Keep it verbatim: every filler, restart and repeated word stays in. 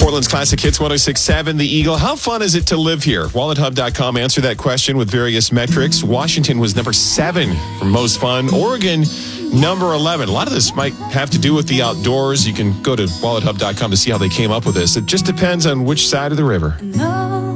Portland's Classic Hits one oh six point seven, The Eagle. How fun is it to live here? wallet hub dot com answered that question with various metrics. Washington was number seven for most fun. Oregon, number eleven. A lot of this might have to do with the outdoors. You can go to wallet hub dot com to see how they came up with this. It just depends on which side of the river. No.